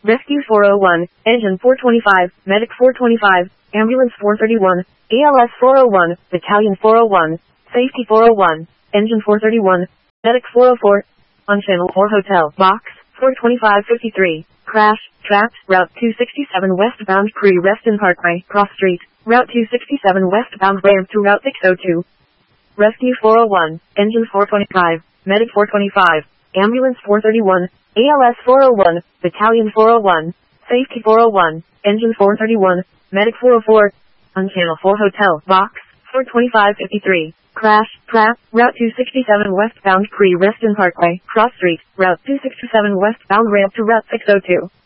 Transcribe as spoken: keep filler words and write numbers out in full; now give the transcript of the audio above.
Rescue four oh one, Engine four twenty-five, Medic four twenty-five, Ambulance four thirty-one, A L S four oh one, Battalion four oh one, Safety four oh one, Engine four thirty-one, Medic four oh four, on Channel four Hotel, Box, four twenty-five fifty-three, Crash, Trapped, Route two sixty-seven westbound Pre-Reston Parkway, Cross Street, Route two sixty-seven westbound ramp to Route six oh two. Rescue four oh one, Engine four twenty-five, Medic four twenty-five, Ambulance four thirty-one, A L S four oh one, Battalion four oh one, Safety four oh one, Engine four thirty-one, Medic four oh four, on Channel four Hotel, Box, four twenty-five fifty-three, Crash, Trap, Route two sixty-seven westbound Pre-Reston Parkway, Cross Street, Route two sixty-seven westbound ramp to Route six oh two.